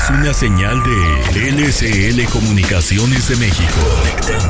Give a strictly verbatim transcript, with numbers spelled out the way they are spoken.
es una señal de L C L Comunicaciones de México.